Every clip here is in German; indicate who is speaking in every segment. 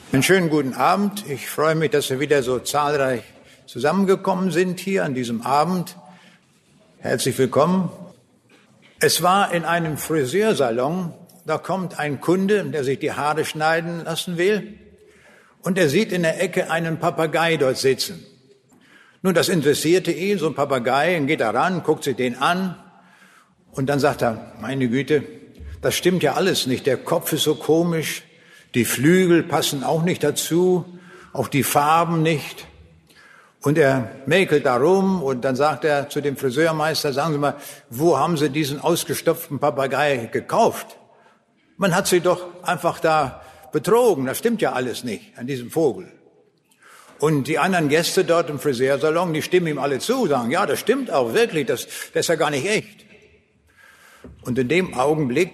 Speaker 1: Einen schönen guten Abend. Ich freue mich, dass wir wieder so zahlreich zusammengekommen sind hier an diesem Abend. Herzlich willkommen. Es war in einem Friseursalon, da kommt ein Kunde, der sich die Haare schneiden lassen will, und er sieht in der Ecke einen Papagei dort sitzen. Nun, das interessierte ihn, so ein Papagei, und geht da ran, guckt sich den an, und dann sagt er, meine Güte, das stimmt ja alles nicht, der Kopf ist so komisch, die Flügel passen auch nicht dazu, auch die Farben nicht. Und er mäkelt da rum und dann sagt er zu dem Friseurmeister, sagen Sie mal, wo haben Sie diesen ausgestopften Papagei gekauft? Man hat Sie doch einfach da betrogen, das stimmt ja alles nicht an diesem Vogel. Und die anderen Gäste dort im Friseursalon, die stimmen ihm alle zu, sagen, ja, das stimmt auch wirklich, das ist ja gar nicht echt. Und in dem Augenblick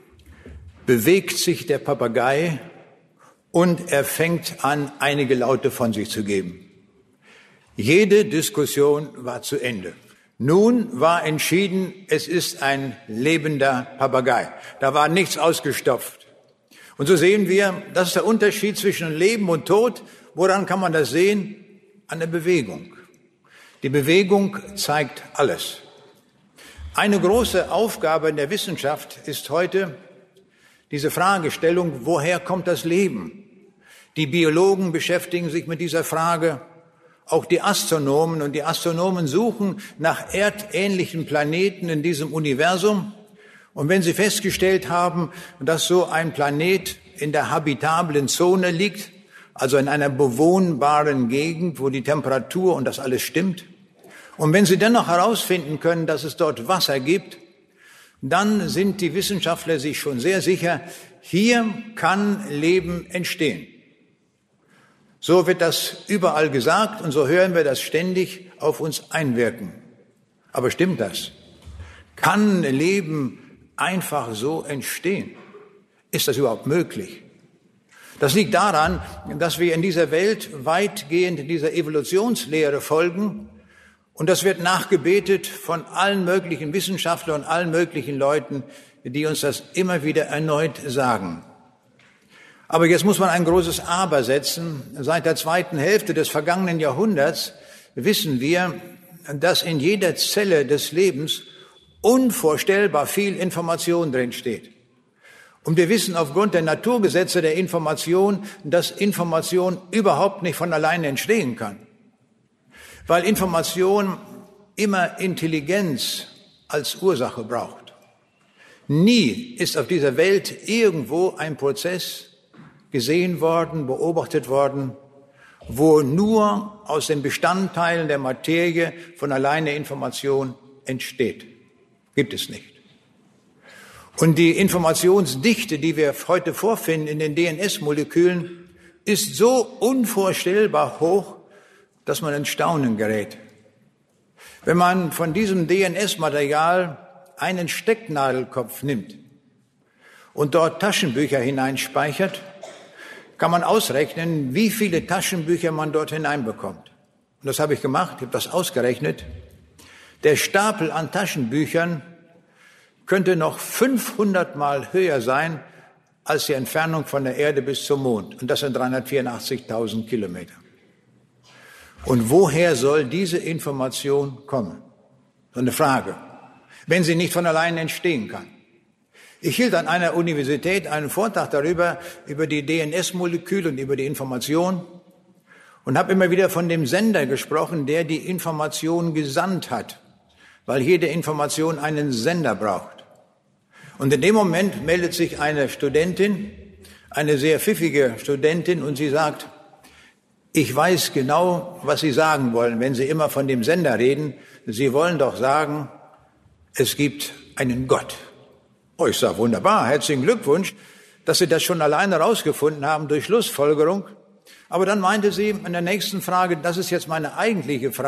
Speaker 1: bewegt sich der Papagei und er fängt an, einige Laute von sich zu geben. Jede Diskussion war zu Ende. Nun war entschieden, es ist ein lebender Papagei. Da war nichts ausgestopft. Und so sehen wir, das ist der Unterschied zwischen Leben und Tod. Woran kann man das sehen? An der Bewegung. Die Bewegung zeigt alles. Eine große Aufgabe in der Wissenschaft ist heute diese Fragestellung, woher kommt das Leben? Die Biologen beschäftigen sich mit dieser Frage, auch die Astronomen. Und die Astronomen suchen nach erdähnlichen Planeten in diesem Universum. Und wenn sie festgestellt haben, dass so ein Planet in der habitablen Zone liegt, also in einer bewohnbaren Gegend, wo die Temperatur und das alles stimmt, und wenn sie dennoch herausfinden können, dass es dort Wasser gibt, dann sind die Wissenschaftler sich schon sehr sicher, hier kann Leben entstehen. So wird das überall gesagt und so hören wir das ständig auf uns einwirken. Aber stimmt das? Kann Leben einfach so entstehen? Ist das überhaupt möglich? Das liegt daran, dass wir in dieser Welt weitgehend dieser Evolutionslehre folgen. Und das wird nachgebetet von allen möglichen Wissenschaftlern und allen möglichen Leuten, die uns das immer wieder erneut sagen. Aber jetzt muss man ein großes Aber setzen. Seit der zweiten Hälfte des vergangenen Jahrhunderts wissen wir, dass in jeder Zelle des Lebens unvorstellbar viel Information drin steht. Und wir wissen aufgrund der Naturgesetze der Information, dass Information überhaupt nicht von alleine entstehen kann. Weil Information immer Intelligenz als Ursache braucht. Nie ist auf dieser Welt irgendwo ein Prozess gesehen worden, beobachtet worden, wo nur aus den Bestandteilen der Materie von alleine Information entsteht. Gibt es nicht. Und die Informationsdichte, die wir heute vorfinden in den DNS-Molekülen, ist so unvorstellbar hoch, dass man in Staunen gerät. Wenn man von diesem DNS-Material einen Stecknadelkopf nimmt und dort Taschenbücher hineinspeichert, kann man ausrechnen, wie viele Taschenbücher man dort hineinbekommt. Und das habe ich gemacht, ich habe das ausgerechnet. Der Stapel an Taschenbüchern könnte noch 500 Mal höher sein als die Entfernung von der Erde bis zum Mond. Und das sind 384.000 Kilometer. Und woher soll diese Information kommen? So eine Frage, wenn sie nicht von alleine entstehen kann. Ich hielt an einer Universität einen Vortrag darüber, über die DNS-Moleküle und über die Information und habe immer wieder von dem Sender gesprochen, der die Information gesandt hat, weil jede Information einen Sender braucht. Und in dem Moment meldet sich eine Studentin, eine sehr pfiffige Studentin, und sie sagt, ich weiß genau, was Sie sagen wollen, wenn Sie immer von dem Sender reden. Sie wollen doch sagen, es gibt einen Gott. Oh, ich sage, wunderbar, herzlichen Glückwunsch, dass Sie das schon alleine herausgefunden haben durch Schlussfolgerung. Aber dann meinte sie in der nächsten Frage, das ist jetzt meine eigentliche Frage.